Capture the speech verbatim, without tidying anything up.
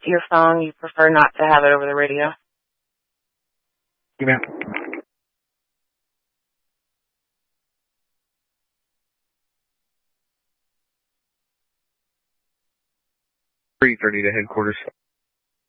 your phone, you prefer not to have it over the radio? Yeah. three thirty to headquarters.